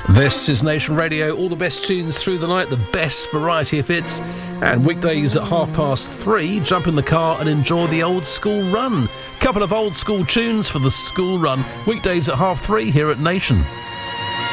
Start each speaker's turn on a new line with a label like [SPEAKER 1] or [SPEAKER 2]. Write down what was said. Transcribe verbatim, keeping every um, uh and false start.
[SPEAKER 1] This is Nation Radio, all the best tunes through the night, the best variety of hits, and weekdays at half past three, jump in the car and enjoy the old school run. Couple of old school tunes for the school run, weekdays at half three here at Nation.